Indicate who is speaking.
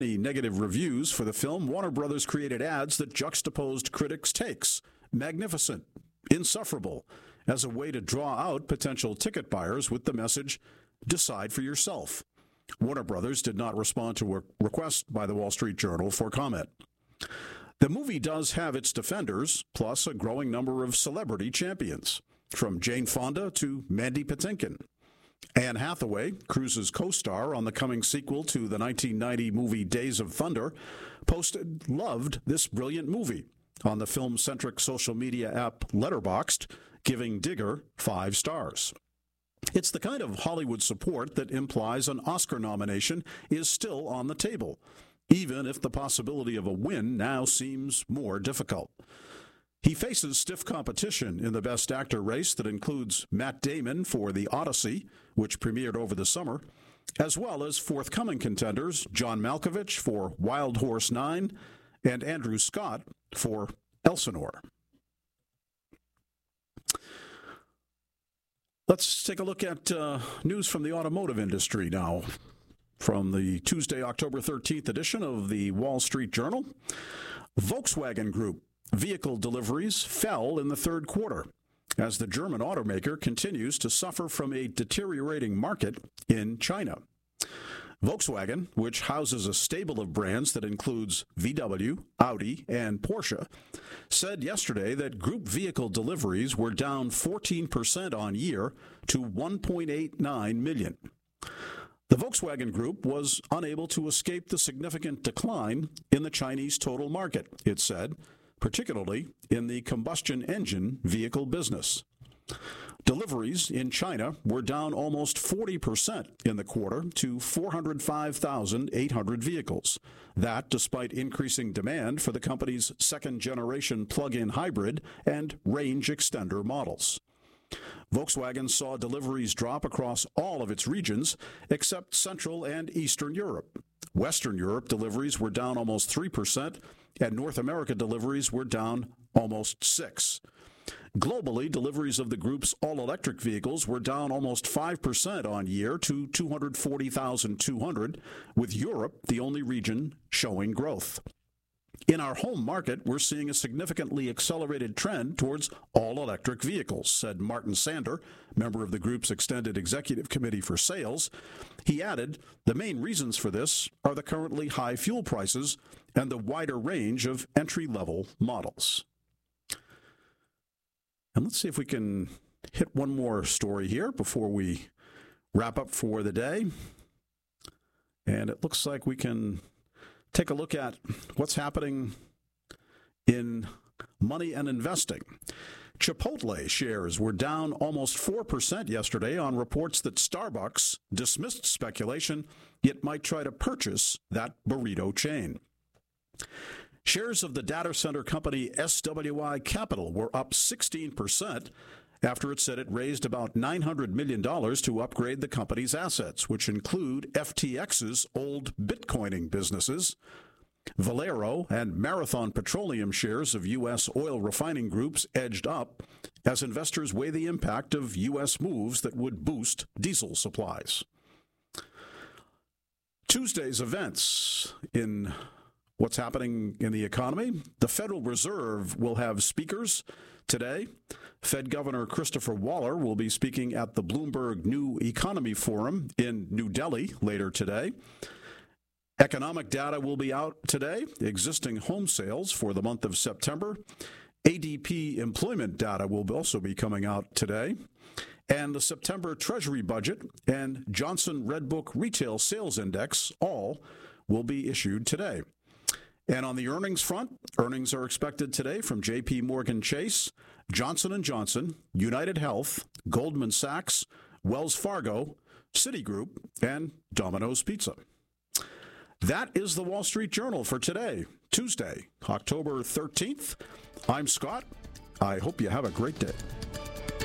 Speaker 1: Negative reviews for the film, Warner Brothers created ads that juxtaposed critics' takes. Magnificent, insufferable, as a way to draw out potential ticket buyers with the message, decide for yourself. Warner Brothers did not respond to a request by the Wall Street Journal for comment. The movie does have its defenders, plus a growing number of celebrity champions, from Jane Fonda to Mandy Patinkin. Anne Hathaway, Cruise's co-star on the coming sequel to the 1990 movie Days of Thunder, posted, "Loved this brilliant movie," on the film-centric social media app Letterboxd, giving Digger 5 stars. It's the kind of Hollywood support that implies an Oscar nomination is still on the table, even if the possibility of a win now seems more difficult. He faces stiff competition in the Best Actor race that includes Matt Damon for The Odyssey, which premiered over the summer, as well as forthcoming contenders John Malkovich for Wild Horse 9 and Andrew Scott for Elsinore. Let's take a look at news from the automotive industry now. From the Tuesday, October 13th edition of the Wall Street Journal, Volkswagen Group vehicle deliveries fell in the third quarter as the German automaker continues to suffer from a deteriorating market in China. Volkswagen, which houses a stable of brands that includes VW, Audi, and Porsche, said yesterday that group vehicle deliveries were down 14% on year to 1.89 million. The Volkswagen Group was unable to escape the significant decline in the Chinese total market, it said, particularly in the combustion engine vehicle business. Deliveries in China were down almost 40% in the quarter to 405,800 vehicles. That despite increasing demand for the company's second-generation plug-in hybrid and range extender models. Volkswagen saw deliveries drop across all of its regions except Central and Eastern Europe. Western Europe deliveries were down almost 3%, and North America deliveries were down almost 6%. Globally, deliveries of the group's all-electric vehicles were down almost 5% on year to 240,200, with Europe the only region showing growth. In our home market, we're seeing a significantly accelerated trend towards all-electric vehicles, said Martin Sander, member of the group's extended executive committee for sales. He added, the main reasons for this are the currently high fuel prices and the wider range of entry-level models. And let's see if we can hit one more story here before we wrap up for the day. And it looks like we can take a look at what's happening in money and investing. Chipotle shares were down almost 4% yesterday on reports that Starbucks dismissed speculation it might try to purchase that burrito chain. Shares of the data center company SWI Capital were up 16% after it said it raised about $900 million to upgrade the company's assets, which include FTX's old Bitcoining businesses. Valero and Marathon Petroleum shares of U.S. oil refining groups edged up as investors weigh the impact of U.S. moves that would boost diesel supplies. Tuesday's events in what's happening in the economy. The Federal Reserve will have speakers today. Fed Governor Christopher Waller will be speaking at the Bloomberg New Economy Forum in New Delhi later today. Economic data will be out today. Existing home sales for the month of September. ADP employment data will also be coming out today. And the September Treasury budget and Johnson Redbook Retail Sales Index all will be issued today. And on the earnings front, earnings are expected today from J.P. Morgan Chase, Johnson & Johnson, United Health, Goldman Sachs, Wells Fargo, Citigroup, and Domino's Pizza. That is the Wall Street Journal for today, Tuesday, October 13th. I'm Scott. I hope you have a great day.